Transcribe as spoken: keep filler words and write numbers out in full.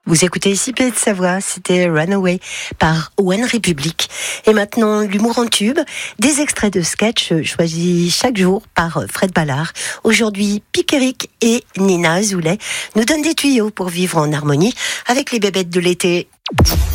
Vous écoutez ici P de Savoie, c'était Runaway par One Republic. Et maintenant, l'humour en tube, des extraits de sketch choisis chaque jour par Fred Ballard. Aujourd'hui, Piqueric et Nina Azoulay nous donnent des tuyaux pour vivre en harmonie avec les bébêtes de l'été.